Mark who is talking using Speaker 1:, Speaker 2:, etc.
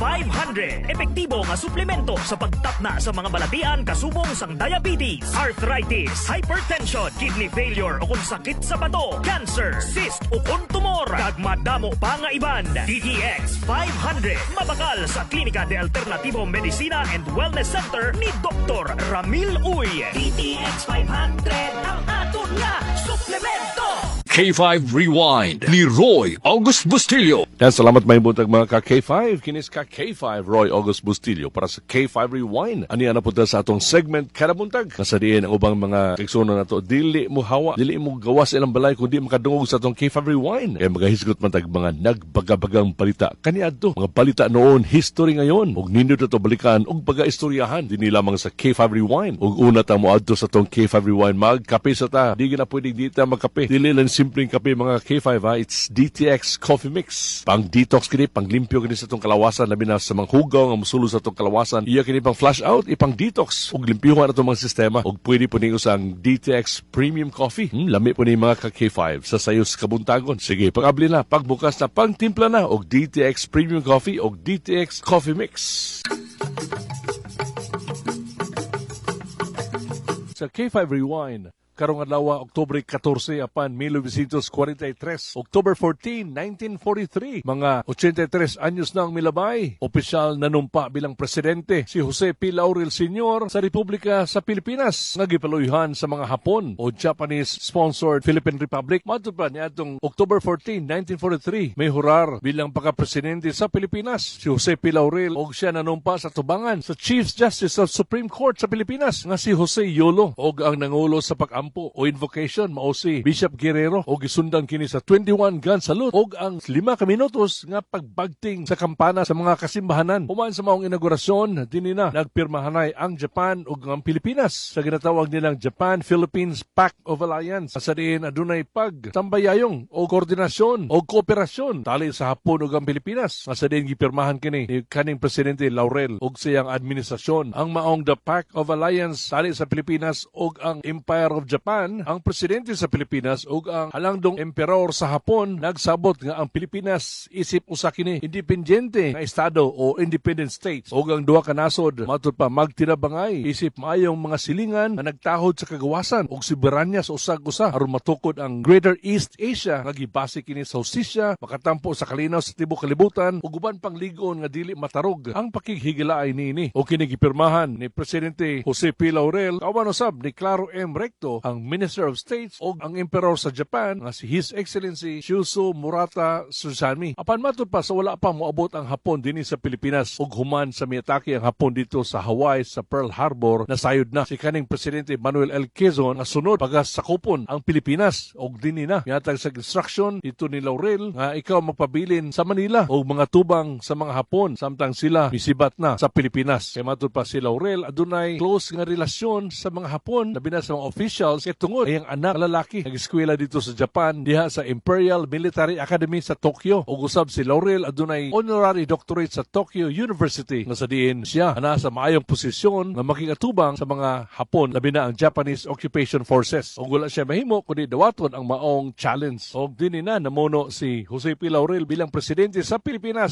Speaker 1: 500. Epektibo nga suplemento sa pagtapna sa mga balatian kasubong sang diabetes, arthritis, hypertension, kidney failure o kung sakit sa bato, cancer, cyst o kung tumor. Kag madamo pa nga iban. DTX 500. Mabakal sa Klinika de Alternativo Medicina and Wellness Center ni Dr. Ramil Uy. DTX 500 ang aton nga suplemento.
Speaker 2: K5 Rewind ni Roy August Bustillo.
Speaker 3: Yan, salamat may buntag mga ka-K5. Kinis ka-K5 Roy August Bustillo para sa K5 Rewind. Ani na punta sa atong segment kada buntag. Kasadiin ang ubang mga keksono na to. Dili mo hawa, dili mo gawas ilang balay kundi makadungog sa atong K5 Rewind. Kaya magahisgot man tag mga nagbagabagang balita. Kaniadto, mga balita noon, history ngayon. Ug nindot to balikan ug pagaistoryahan dinhi lamang sa K5 Rewind. Ug una ta mo adto sa atong K5 Rewind. Magkape sa ta. Di na pwedeng di ta magkape. Dili lang simpleng kape mga K5 ha. It's DTX Coffee Mix. Pang detox kini, pang limpyo kini sa itong kalawasan, labi na sa mga hugaw nga musulo sa itong kalawasan. Iya kini pang flush out, ipang detox. Ug limpyuhan na itong mga sistema. Ug pwede po niyo sang DTX Premium Coffee. Lami po ni mga ka-K5 sa sayos kabuntagon. Sige, pag-abli na, pagbukas na, pang-timpla na. Ug DTX Premium Coffee ug DTX Coffee Mix. Sa K5 Rewind, karong adlaw Oktubre 14 apan 1943, October 14, 1943. Mga 83 anyos na ang milabay. Opisyal nanumpa bilang presidente si Jose P. Laurel Sr. sa Republika sa Pilipinas nga gipaluyhan sa mga Hapon o Japanese-sponsored Philippine Republic. Matod pa niadtong October 14, 1943, may hurar bilang pagka-presidente sa Pilipinas si Jose P. Laurel og siya nanumpa sa tubangan sa Chief Justice of Supreme Court sa Pilipinas nga si Jose Yolo og ang nangulo sa pag-ampo o invocation mao si Bishop Guerrero o gisundan kini sa 21 gun salute og ang 5 ka minutos nga pagbagting sa kampana sa mga kasimbahanan. Human sa maong inaugurasyon dinhi na nagpirmahanay ang Japan ug ang Pilipinas sa ginatawag nilang Japan-Philippines Pact of Alliance. Sa diin adunay pagtambayayong o koordinasyon o kooperasyon tali sa Hapon ug ang Pilipinas. Sa diin gipirmahan kini ni kaning presidente Laurel ug siyang administrasyon ang maong the Pact of Alliance tali sa Pilipinas ug ang Empire of Japan. Ang presidente sa Pilipinas ug ang halangdong emperor sa Hapon nagsabot nga ang Pilipinas isip usa kini independente nga estado o independent states ug ang duha ka nasod matud pa magtinabangay isip maayong mga silingan nga nagtahod sa kagawasan ug soberanya sa usag-usa aron matukod ang Greater East Asia nga gibase kini sa hustisya, makatampo sa kalinaw sa tibuok kalibutan ug uban pang lig-on nga dili matarog ang pakighigilaay niini. O kini gipirmahan ni presidente Jose P. Laurel kawan usab ni Claro M. Recto ang Minister of States o ang Emperor sa Japan nga si His Excellency Shuzo Murata Tsushima. Apan matud pa sa wala pa moabot ang Hapon dinhi sa Pilipinas ug human sa miatake ang Hapon dito sa Hawaii sa Pearl Harbor, nasayod na si kaning presidente Manuel L. Quezon nga sunod pagasakupon ang Pilipinas ug dinhi na miatag sa instruction dito ni Laurel nga ikaw magpabilin sa Manila ug mga tubang sa mga Hapon samtang sila misibat na sa Pilipinas. Kay matud pa si Laurel adunay close nga relasyon sa mga Hapon labi na sa mga officials kay tungod ay ang anak lalaki nag-eskwela dito sa Japan diha sa Imperial Military Academy sa Tokyo ug usab si Laurel adunay honorary doctorate sa Tokyo University nga sa diin siya ana sa maayong posisyon nga makikatubang sa mga Hapon labi na ang Japanese Occupation Forces ug wala siya mahimo kundi dawaton ang maong challenge ug dinhi na namuno si Jose P. Laurel bilang presidente sa Pilipinas